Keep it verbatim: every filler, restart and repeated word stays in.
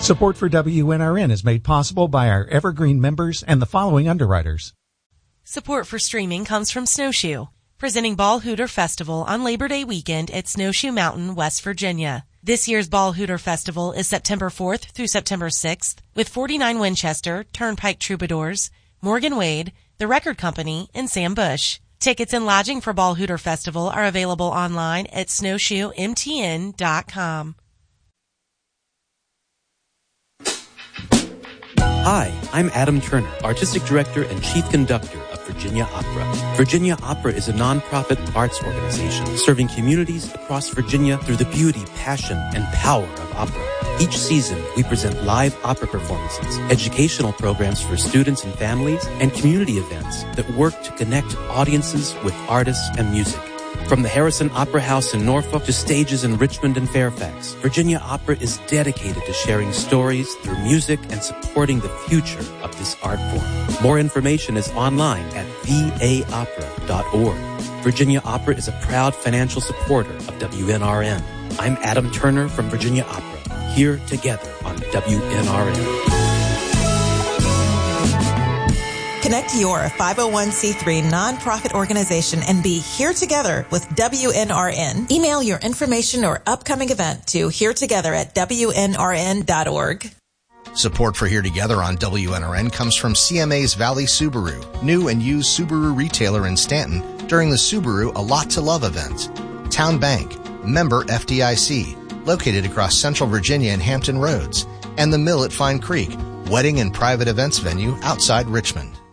Support for W N R N is made possible by our Evergreen members and the following underwriters. Support for streaming comes from Snowshoe, presenting Ball Hooter Festival on Labor Day weekend at Snowshoe Mountain, West Virginia. This year's Ball Hooter Festival is September fourth through September sixth with forty-nine Winchester, Turnpike Troubadours, Morgan Wade, The Record Company, and Sam Bush. Tickets and lodging for Ball Hooter Festival are available online at snowshoe m t n dot com. Hi, I'm Adam Turner, Artistic Director and Chief Conductor of Virginia Opera. Virginia Opera is a nonprofit arts organization serving communities across Virginia through the beauty, passion, and power of opera. Each season, we present live opera performances, educational programs for students and families, and community events that work to connect audiences with artists and music. From the Harrison Opera House in Norfolk to stages in Richmond and Fairfax, Virginia Opera is dedicated to sharing stories through music and supporting the future of this art form. More information is online at v a opera dot org. Virginia Opera is a proud financial supporter of W N R N. I'm Adam Turner from Virginia Opera, here together on W N R N. Connect your five oh one c three nonprofit organization and be here together with W N R N. Email your information or upcoming event to here together at w n r n dot org. Support for Here Together on W N R N comes from C M A's Valley Subaru, new and used Subaru retailer in Stanton during the Subaru A Lot to Love event. Town Bank, member F D I C, located across Central Virginia and Hampton Roads, and the Mill at Fine Creek, wedding and private events venue outside Richmond.